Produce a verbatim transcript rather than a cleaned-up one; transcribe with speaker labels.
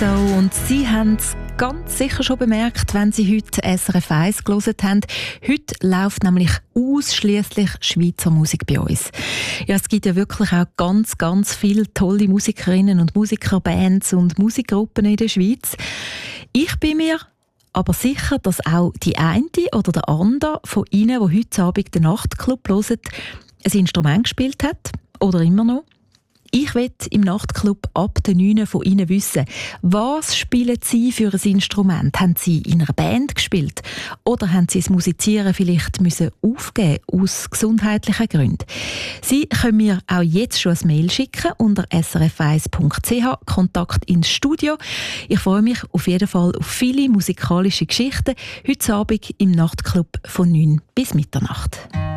Speaker 1: Reto. Und Sie haben es ganz sicher schon bemerkt, wenn Sie heute S R F eins gehört haben. Heute läuft nämlich ausschliesslich Schweizer Musik bei uns. Ja, es gibt ja wirklich auch ganz, ganz viele tolle Musikerinnen und Musiker, Bands und Musikgruppen in der Schweiz. Ich bin mir aber sicher, dass auch die eine oder der andere von Ihnen, die heute Abend den Nachtclub hören, ein Instrument gespielt hat oder immer noch. Ich will im Nachtclub ab der neun von Ihnen wissen, was spielen Sie für ein Instrument? Haben Sie in einer Band gespielt? Oder haben Sie das Musizieren vielleicht müssen aufgeben aus gesundheitlichen Gründen? Sie können mir auch jetzt schon ein Mail schicken unter s r f eins punkt c h, Kontakt ins Studio. Ich freue mich auf jeden Fall auf viele musikalische Geschichten heute Abend im Nachtclub von neun bis Mitternacht.